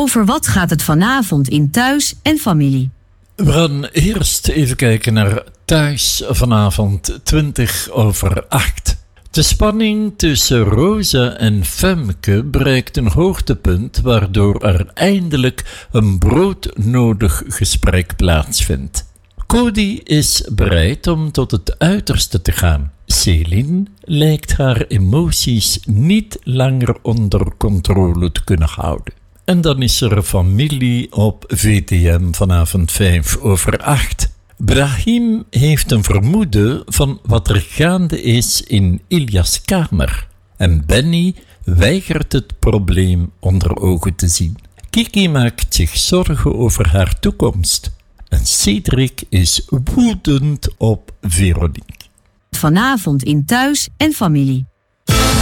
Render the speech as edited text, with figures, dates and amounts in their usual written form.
Over wat gaat het vanavond in Thuis en Familie? We gaan eerst even kijken naar Thuis vanavond 7:20. De spanning tussen Rosa en Femke bereikt een hoogtepunt, waardoor er eindelijk een broodnodig gesprek plaatsvindt. Cody is bereid om tot het uiterste te gaan. Céline lijkt haar emoties niet langer onder controle te kunnen houden. En dan is er familie op VTM vanavond 7:05. Brahim heeft een vermoeden van wat er gaande is in Ilya's kamer. En Benny weigert het probleem onder ogen te zien. Kiki maakt zich zorgen over haar toekomst. En Cedric is woedend op Veronique. Vanavond in Thuis en Familie.